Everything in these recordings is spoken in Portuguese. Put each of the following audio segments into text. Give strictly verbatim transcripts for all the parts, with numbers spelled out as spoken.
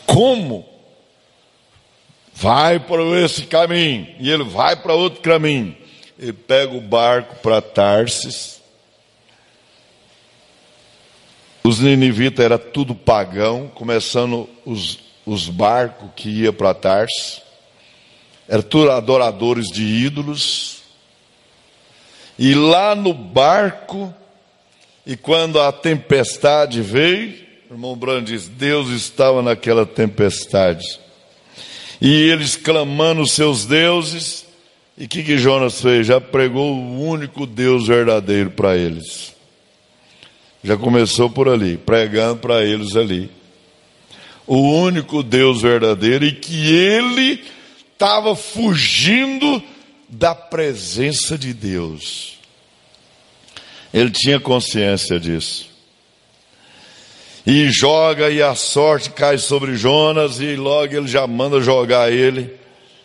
Como? Vai para esse caminho. E ele vai para outro caminho. Ele pega o barco para Tarsis. Os ninivitas era tudo pagão, começando os, os barcos que iam para Tarsis. Eram tudo adoradores de ídolos. E lá no barco, e quando a tempestade veio, o irmão Branham diz, Deus estava naquela tempestade. E eles clamando os seus deuses, e o que, que Jonas fez? Já pregou o único Deus verdadeiro para eles. Já começou por ali, pregando para eles ali. O único Deus verdadeiro, e que ele estava fugindo da presença de Deus. Ele tinha consciência disso. E joga, e a sorte cai sobre Jonas, e logo ele já manda jogar ele.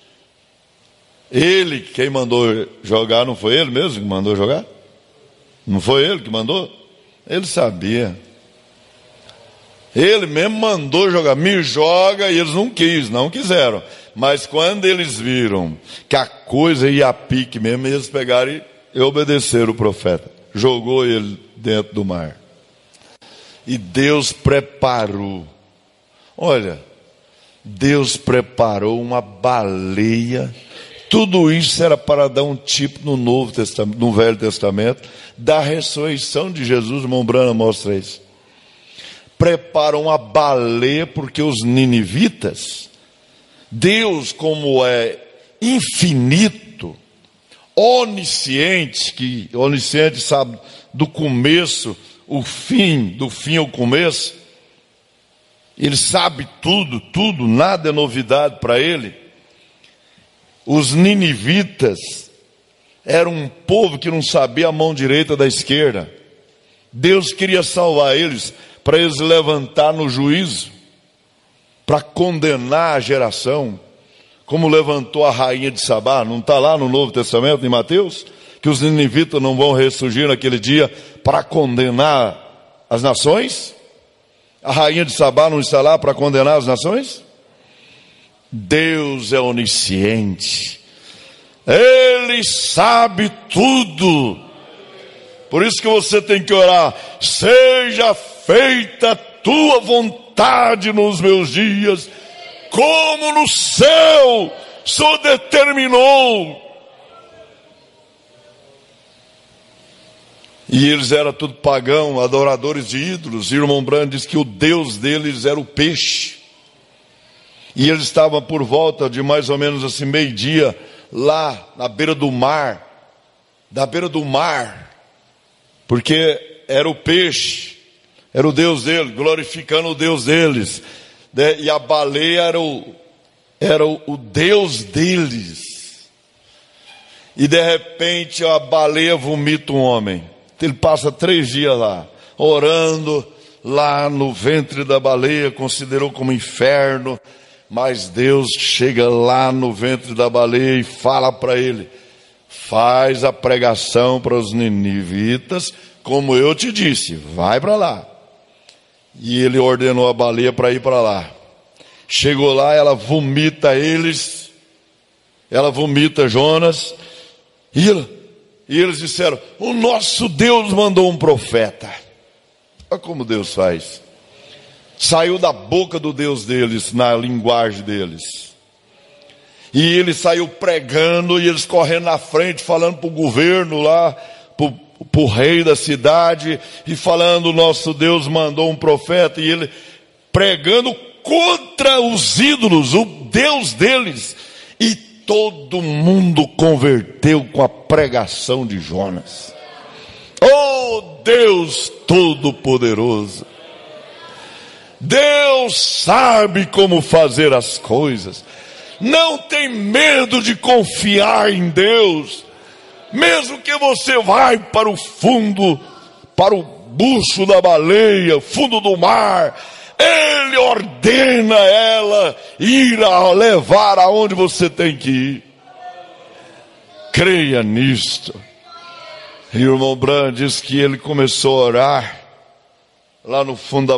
Ele, quem mandou jogar, não foi ele mesmo que mandou jogar? Não foi ele que mandou? Ele sabia. Ele mesmo mandou jogar, me joga, e eles não quis, não quiseram. Mas quando eles viram que a coisa ia a pique mesmo, eles pegaram e obedeceram o profeta. Jogou ele dentro do mar. E Deus preparou. Olha, Deus preparou uma baleia. Tudo isso era para dar um tipo no Novo Testamento, no Velho Testamento, da ressurreição de Jesus. O irmão Branham mostra isso. Preparou uma baleia, porque os ninivitas, Deus, como é infinito, onisciente, que onisciente sabe do começo, o fim, do fim ao começo, ele sabe tudo, tudo, nada é novidade para ele. Os ninivitas eram um povo que não sabia a mão direita da esquerda. Deus queria salvar eles, para eles levantar no juízo, para condenar a geração, como levantou a rainha de Sabá. Não está lá no Novo Testamento, em Mateus, que os ninivitas não vão ressurgir naquele dia para condenar as nações? A rainha de Sabá não está lá para condenar as nações? Deus é onisciente, Ele sabe tudo. Por isso que você tem que orar: seja feita a tua vontade nos meus dias, como no céu o Senhor determinou. E eles eram tudo pagão, adoradores de ídolos. E o irmão Branham diz que o Deus deles era o peixe. E eles estavam por volta de mais ou menos assim meio-dia, lá na beira do mar, da beira do mar, porque era o peixe, era o Deus deles, glorificando o Deus deles, né? E a baleia era o, era o, o Deus deles. E de repente a baleia vomita um homem. Ele passa três dias lá, orando, lá no ventre da baleia, considerou como inferno. Mas Deus chega lá no ventre da baleia e fala para ele: faz a pregação para os ninivitas, como eu te disse, vai para lá. E ele ordenou a baleia para ir para lá. Chegou lá, ela vomita eles, ela vomita Jonas, e, ele, e eles disseram: o nosso Deus mandou um profeta. Olha como Deus faz. Saiu da boca do Deus deles, na linguagem deles. E ele saiu pregando, e eles correndo na frente, falando para o governo lá, para o rei da cidade, e falando: nosso Deus mandou um profeta. E ele pregando contra os ídolos, o Deus deles. E todo mundo converteu com a pregação de Jonas. Oh Deus Todo-Poderoso! Deus sabe como fazer as coisas. Não tem medo de confiar em Deus. Mesmo que você vai para o fundo, para o bucho da baleia, fundo do mar, Ele ordena ela ir a levar aonde você tem que ir. Creia nisto. E o irmão Branham diz que ele começou a orar lá no fundo da